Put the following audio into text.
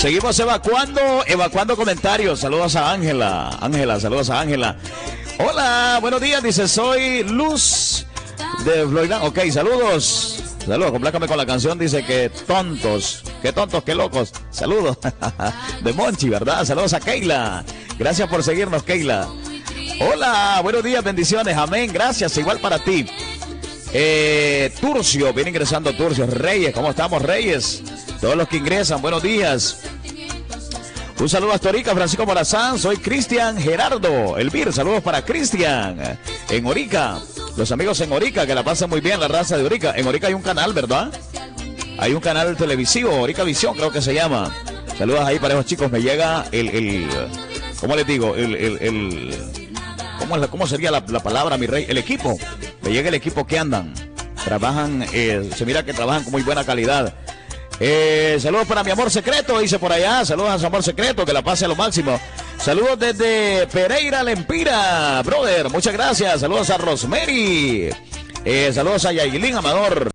Seguimos evacuando comentarios. Saludos a Ángela. Saludos a Ángela. Hola, buenos días, dice, soy Luz de Florida. Ok, saludos, complácame con la canción, dice que tontos, qué locos. Saludos de Monchi, ¿verdad? Saludos a Keila. Gracias por seguirnos, Keila. Hola, buenos días, bendiciones, amén, gracias, igual para ti. Turcio, viene ingresando Turcio. Reyes, ¿cómo estamos, Reyes? Todos los que ingresan, buenos días. Un saludo hasta Orica, Francisco Morazán. Soy Cristian Gerardo Elvir. Saludos para Cristian en Orica. Los amigos en Orica, que la pasen muy bien, la raza de Orica. En Orica hay un canal, ¿verdad? Hay un canal televisivo, Orica Visión, creo que se llama. Saludos ahí para esos chicos. Me llega ¿cómo les digo? ¿Cómo sería la palabra, mi rey? El equipo. Me llega el equipo que andan. Trabajan, se mira que trabajan con muy buena calidad. Saludos para mi amor secreto, dice por allá. Saludos a su amor secreto, que la pase a lo máximo. Saludos desde Pereira, Lempira, brother, muchas gracias. Saludos a Rosemary. Saludos a Yailín Amador.